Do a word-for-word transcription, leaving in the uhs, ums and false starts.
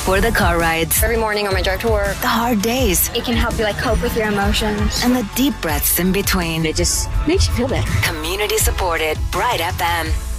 For the car rides, every morning on my drive to work, the hard days, it can help you like cope with your emotions, and the deep breaths in between. It just makes you feel better. Community supported Bright F M.